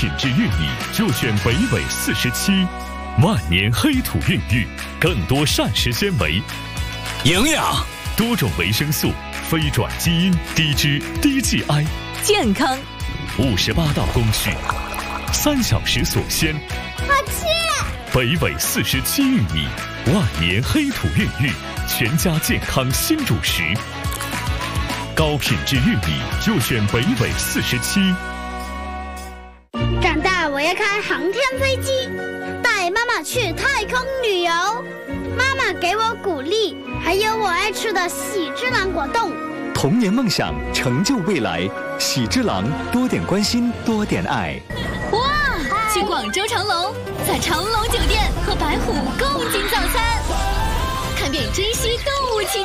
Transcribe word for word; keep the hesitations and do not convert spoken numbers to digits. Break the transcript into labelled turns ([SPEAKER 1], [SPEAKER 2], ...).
[SPEAKER 1] 品质玉米就选北纬四十七，万年黑土孕育，更多膳食纤维、
[SPEAKER 2] 营养、
[SPEAKER 1] 多种维生素、非转基因、低脂、低 G I，
[SPEAKER 3] 健康。
[SPEAKER 1] 五十八道工序，三小时锁鲜。
[SPEAKER 4] 好吃！
[SPEAKER 1] 北纬四十七玉米，万年黑土孕育，全家健康新主食。高品质玉米就选北纬四十七。
[SPEAKER 4] 长大我要开航天飞机，带妈妈去太空旅游。妈妈给我鼓励，还有我爱吃的喜之郎果冻。
[SPEAKER 2] 童年梦想，成就未来。喜之郎，多点关心，多点爱。
[SPEAKER 3] 哇！去广州长隆，在长隆酒店和白虎共进早餐，看遍珍稀动物奇迹。